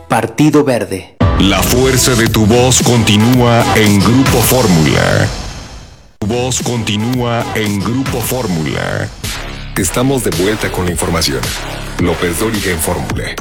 Partido Verde. La fuerza de tu voz continúa en Grupo Fórmula. Tu voz continúa en Grupo Fórmula. Estamos de vuelta con la información. López Dóriga en Fórmula.